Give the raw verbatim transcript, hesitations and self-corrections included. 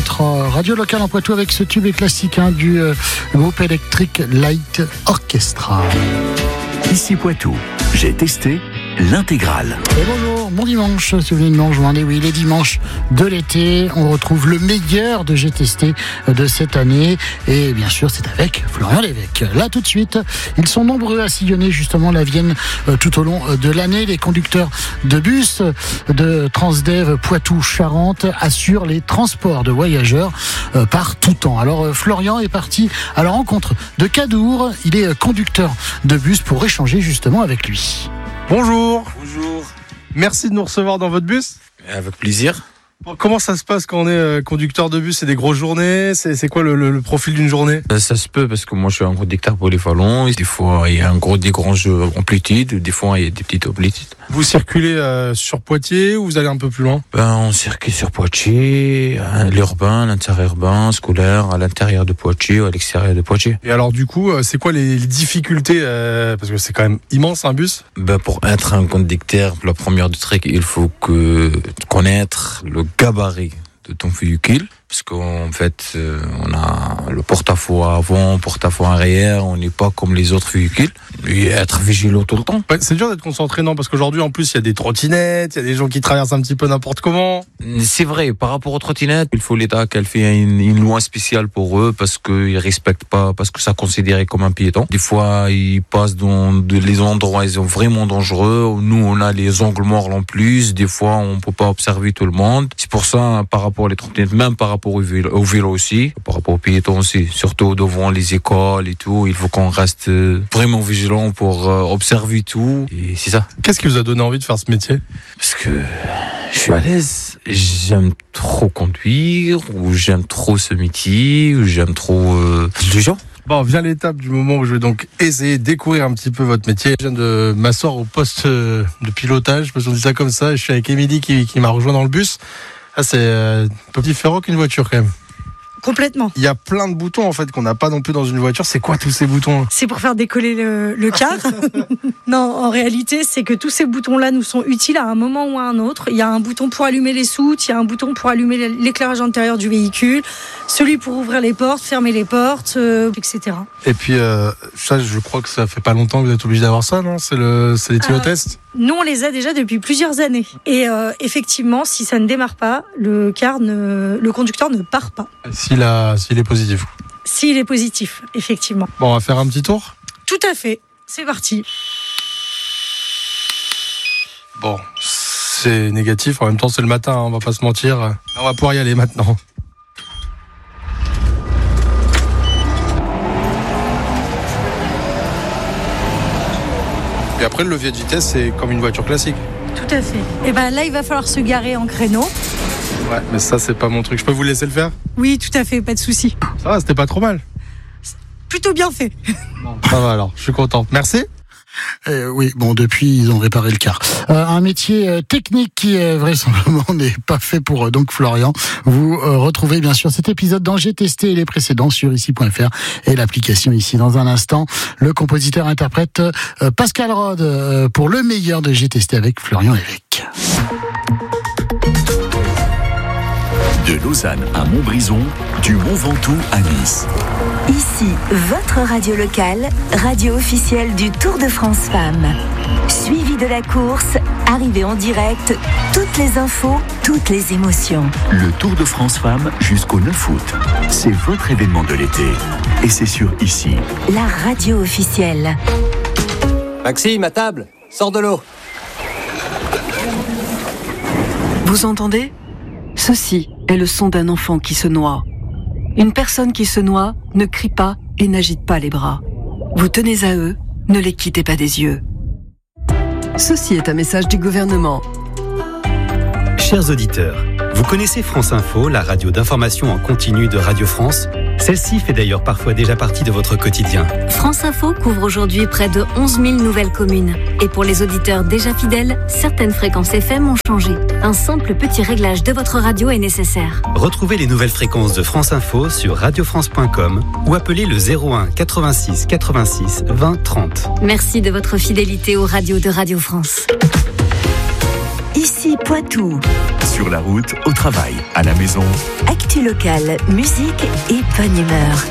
votre radio locale en Poitou avec ce tube classique hein, du euh, groupe Electric Light Orchestra. Ici Poitou, j'ai testé l'intégrale. Et bonjour, bon dimanche, si vous venez de nous rejoindre. Et oui, les dimanches de l'été, on retrouve le meilleur de J'ai testé de cette année. Et bien sûr, c'est avec Florian Lévesque. Là, tout de suite, ils sont nombreux à sillonner justement la Vienne euh, tout au long de l'année. Les conducteurs de bus de Transdev Poitou-Charentes assurent les transports de voyageurs euh, par tout temps. Alors, euh, Florian est parti à la rencontre de Cadour. Il est euh, conducteur de bus pour échanger justement avec lui. Bonjour. Bonjour. Merci de nous recevoir dans votre bus. Avec plaisir. Comment ça se passe quand on est conducteur de bus? C'est des grosses journées? C'est, c'est quoi le, le, le profil d'une journée? Ça se peut parce que moi je suis un conducteur polyvalent. Des fois il y a un gros, des grands amplitudes, des fois il y a des petites amplitudes. Vous circulez euh, sur Poitiers ou vous allez un peu plus loin? Ben, on circule sur Poitiers, l'urbain, l'interurbain, scolaire, à l'intérieur de Poitiers ou à l'extérieur de Poitiers. Et alors du coup, c'est quoi les, les difficultés euh, parce que c'est quand même immense un bus? Ben, pour être un conducteur, la première du truc, il faut que connaître le gabarit de ton véhicule. Parce qu'en fait, euh, on a le porte-à-faux avant, porte-à-faux arrière, on n'est pas comme les autres véhicules. Et être vigilant tout le temps. Ouais, c'est dur d'être concentré, non? Parce qu'aujourd'hui, en plus, il y a des trottinettes, il y a des gens qui traversent un petit peu n'importe comment. C'est vrai, par rapport aux trottinettes, il faut l'État qu'elle fait une, une loi spéciale pour eux parce qu'ils respectent pas, parce que ça considéré comme un piéton. Des fois, ils passent dans de, les endroits, ils sont vraiment dangereux. Nous, on a les angles morts en plus. Des fois, on peut pas observer tout le monde. C'est pour ça, par rapport aux trottinettes, même par rapport au vélo, au vélo aussi, par rapport aux piétons aussi, surtout devant les écoles et tout, il faut qu'on reste vraiment vigilant pour observer tout, et c'est ça. Qu'est-ce qui vous a donné envie de faire ce métier? Parce que je suis à l'aise, j'aime trop conduire, ou j'aime trop ce métier, ou j'aime trop euh, les gens. Bon, vient l'étape du moment où je vais donc essayer de découvrir un petit peu votre métier. Je viens de m'asseoir au poste de pilotage, parce qu'on dit ça comme ça, je suis avec Émilie qui, qui m'a rejoint dans le bus. Ah, c'est euh, un peu plus différent qu'une voiture quand même. Complètement. Il y a plein de boutons en fait qu'on n'a pas non plus dans une voiture. C'est quoi tous ces boutons? C'est pour faire décoller le, le car. Non, en réalité, c'est que tous ces boutons-là nous sont utiles à un moment ou à un autre. Il y a un bouton pour allumer les soutes, il y a un bouton pour allumer l'éclairage intérieur du véhicule, celui pour ouvrir les portes, fermer les portes, euh, et cetera. Et puis euh, ça, je crois que ça fait pas longtemps que vous êtes obligé d'avoir ça, non? C'est le, c'est les tuyaux-tests. Euh, nous, on les a déjà depuis plusieurs années. Et euh, effectivement, si ça ne démarre pas, le car ne, le conducteur ne part pas. S'il a, s'il est positif. S'il est positif, effectivement. Bon, on va faire un petit tour. Tout à fait. C'est parti. Bon, c'est négatif. En même temps, c'est le matin, hein, on va pas se mentir. On va pouvoir y aller maintenant. Et après, le levier de vitesse, c'est comme une voiture classique. Tout à fait. Et ben là, il va falloir se garer en créneau. Ouais, mais ça, c'est pas mon truc. Je peux vous laisser le faire? Oui, tout à fait, pas de souci. Ça va, c'était pas trop mal. Plutôt bien fait. Bon, ça va alors, je suis content. Merci. Euh, oui, bon, depuis, ils ont réparé le car. Euh, un métier euh, technique qui, euh, vraisemblablement, n'est pas fait pour euh, donc Florian. Vous euh, retrouvez bien sûr cet épisode dans J'ai testé et les précédents sur ici point f r et l'application ici. Dans un instant, le compositeur-interprète euh, Pascal Rode euh, pour le meilleur de J'ai testé avec Florian Lévesque. De Lausanne à Montbrison, du Mont Ventoux à Nice. Ici, votre radio locale, radio officielle du Tour de France Femmes. Suivi de la course, arrivée en direct, toutes les infos, toutes les émotions. Le Tour de France Femmes jusqu'au neuf août. C'est votre événement de l'été. Et c'est sur ici. La radio officielle. Maxime, à table, sors de l'eau. Vous entendez ? Ceci est le son d'un enfant qui se noie. Une personne qui se noie ne crie pas et n'agite pas les bras. Vous tenez à eux, ne les quittez pas des yeux. Ceci est un message du gouvernement. Chers auditeurs, vous connaissez France Info, la radio d'information en continu de Radio France? Celle-ci fait d'ailleurs parfois déjà partie de votre quotidien. France Info couvre aujourd'hui près de onze mille nouvelles communes. Et pour les auditeurs déjà fidèles, certaines fréquences F M ont changé. Un simple petit réglage de votre radio est nécessaire. Retrouvez les nouvelles fréquences de France Info sur radio france point com ou appelez le zéro un quatre-vingt-six quatre-vingt-six vingt trente. Merci de votre fidélité aux radios de Radio France. Ici Poitou. Sur la route, au travail, à la maison. Actu locale, musique et bonne humeur.